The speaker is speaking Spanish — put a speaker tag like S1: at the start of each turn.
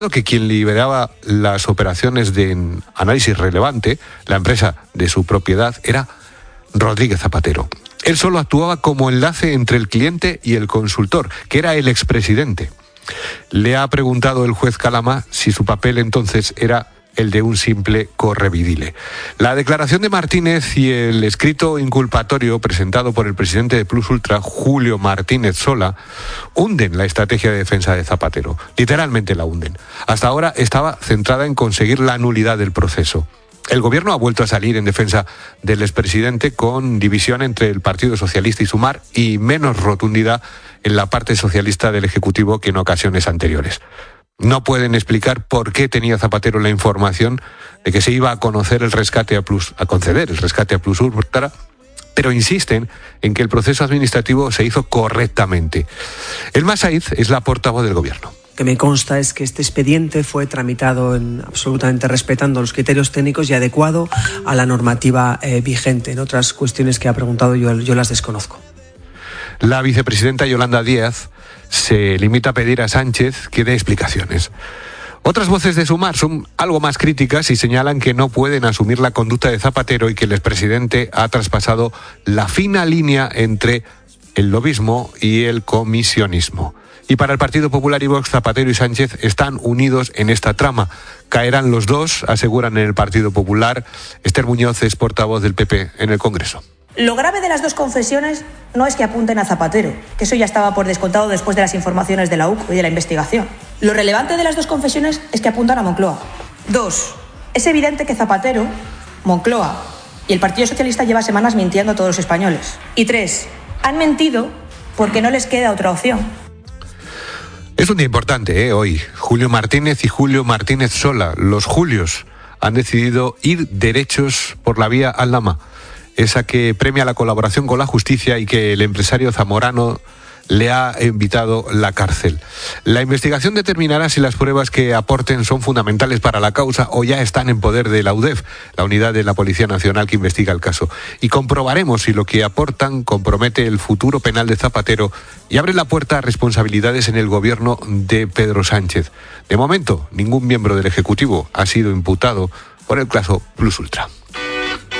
S1: que quien lideraba las operaciones de análisis relevante, la empresa de su propiedad, era Rodríguez Zapatero. Él solo actuaba como enlace entre el cliente y el consultor, que era el expresidente. Le ha preguntado el juez Calama si su papel entonces era el de un simple correvidile. La declaración de Martínez y el escrito inculpatorio presentado por el presidente de Plus Ultra, Julio Martínez Sola, hunden la estrategia de defensa de Zapatero. Literalmente la hunden. Hasta ahora estaba centrada en conseguir la nulidad del proceso. El gobierno ha vuelto a salir en defensa del expresidente con división entre el Partido Socialista y Sumar y menos rotundidad en la parte socialista del Ejecutivo que en ocasiones anteriores. No pueden explicar por qué tenía Zapatero la información de que se iba a conceder el rescate a Plus Ultra, pero insisten en que el proceso administrativo se hizo correctamente. Elma Saiz es la portavoz del gobierno.
S2: Lo que me consta es que este expediente fue tramitado absolutamente respetando los criterios técnicos y adecuado a la normativa vigente. En otras cuestiones que ha preguntado yo las desconozco.
S1: La vicepresidenta Yolanda Díaz se limita a pedir a Sánchez que dé explicaciones. Otras voces de Sumar son algo más críticas y señalan que no pueden asumir la conducta de Zapatero y que el expresidente ha traspasado la fina línea entre el lobismo y el comisionismo. Y para el Partido Popular y Vox, Zapatero y Sánchez están unidos en esta trama. Caerán los dos, aseguran en el Partido Popular. Esther Muñoz es portavoz del PP en el Congreso.
S3: Lo grave de las dos confesiones no es que apunten a Zapatero, que eso ya estaba por descontado después de las informaciones de la UCO y de la investigación. Lo relevante de las dos confesiones es que apuntan a Moncloa. 2. Es evidente que Zapatero, Moncloa y el Partido Socialista lleva semanas mintiendo a todos los españoles. Y 3. Han mentido porque no les queda otra opción.
S1: Es un día importante, hoy. Julio Martínez y Julio Martínez Sola, los Julios, han decidido ir derechos por la vía Aldama, esa que premia la colaboración con la justicia y que el empresario zamorano le ha evitado la cárcel. La investigación determinará si las pruebas que aporten son fundamentales para la causa o ya están en poder de la UDEF, la unidad de la Policía Nacional que investiga el caso. Y comprobaremos si lo que aportan compromete el futuro penal de Zapatero y abre la puerta a responsabilidades en el gobierno de Pedro Sánchez. De momento, ningún miembro del Ejecutivo ha sido imputado por el caso Plus Ultra.